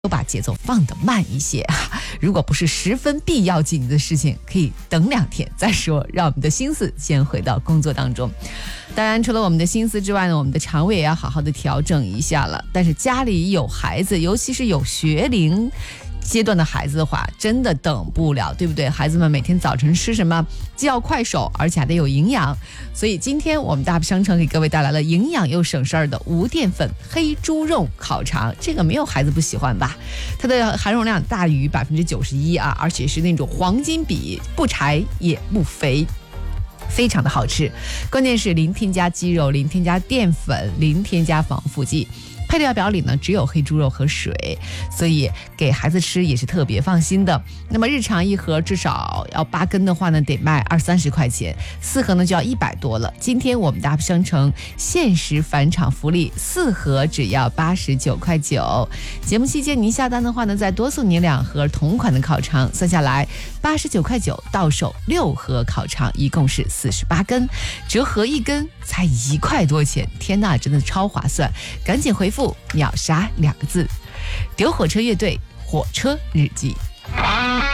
都把节奏放得慢一些，如果不是十分必要紧急的事情，可以等2天再说，让我们的心思先回到工作当中。当然，除了我们的心思之外呢，我们的肠胃也要好好的调整一下了。但是家里有孩子，尤其是有学龄阶段的孩子的话，真的等不了，对不对？孩子们每天早晨吃什么，既要快手，而且还得有营养。所以今天我们大商城给各位带来了营养又省事儿的无淀粉黑猪肉烤肠，这个没有孩子不喜欢吧？它的含容量大于91%啊，而且是那种黄金比，不柴也不肥。非常的好吃，关键是零添加鸡肉，零添加淀粉，零添加防腐剂。配料表里呢只有黑猪肉和水，所以给孩子吃也是特别放心的。那么日常一盒至少要8根的话呢，得卖20-30块钱，4盒呢就要100多了。今天我们大商城限时返场福利，4盒只要89.9块。节目期间您下单的话呢，再多送您2盒同款的烤肠，算下来89.9块，到手6盒烤肠，一共是48根，折合1根才1块多钱，天哪，真的超划算！赶紧回复秒杀2个字，丢火车乐队火车日记。